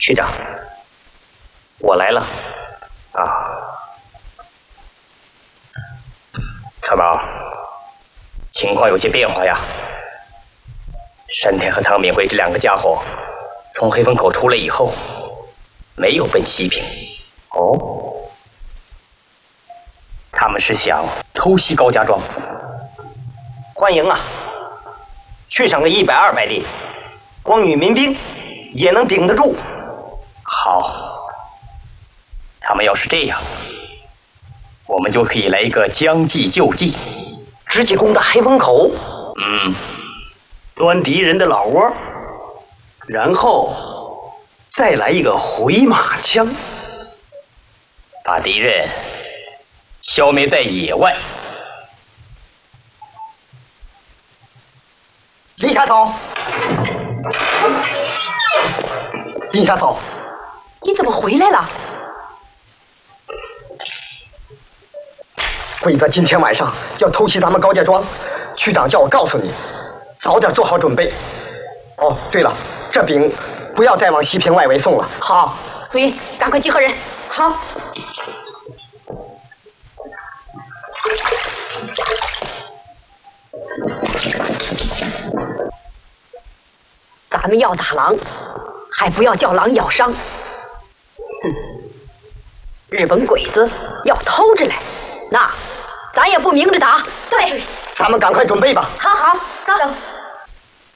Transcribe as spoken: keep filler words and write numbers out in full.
区长，我来了。啊，川宝，情况有些变化呀。山田和唐敏慧这两个家伙从黑风口出来以后，没有奔西平。哦，他们是想偷袭高家庄。 欢迎啊！去上个一百二百里，光与民兵也能顶得住。 好，他们要是这样，我们就可以来一个将计就计， 直接攻打黑风口。 嗯， 端敌人的老窝，然后再来一个回马枪， 把敌人消灭在野外。 林下草，林下草， 你怎么回来了？ 鬼子今天晚上要偷袭咱们高家庄，区长叫我告诉你，早点做好准备。哦，对了，这饼不要再往西平外围送了。好， 苏云，赶快集合人。好。咱们要打狼，还不要叫狼咬伤。哼，日本鬼子要偷着来，那咱也不明着打。对， 咱们赶快准备吧。 好好，走。